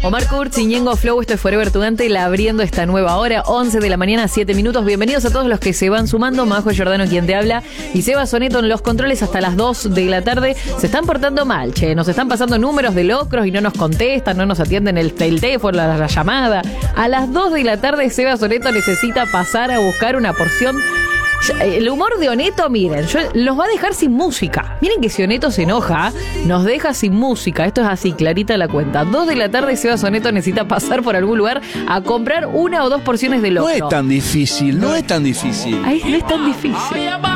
Omar Kurtz y Ñengo Flow, esto es Forever Tugante, la abriendo esta nueva hora, 11 de la mañana, 7 minutos. Bienvenidos a todos los que se van sumando. Majo Giordano quien te habla y Seba Soneto en los controles hasta las 2 de la tarde. Se están portando mal, che. Nos están pasando números de locros y no nos contestan, no nos atienden el teléfono, la llamada. A las 2 de la tarde Seba Soneto necesita pasar a buscar una porción. El humor de Oneto, miren, los va a dejar sin música. Miren que si Oneto se enoja, nos deja sin música. Esto es así, clarita la cuenta. 2 de la tarde, Seba Soneto necesita pasar por algún lugar a comprar 1 o 2 porciones de locro. No es tan difícil, no es tan difícil. Ahí no es tan difícil.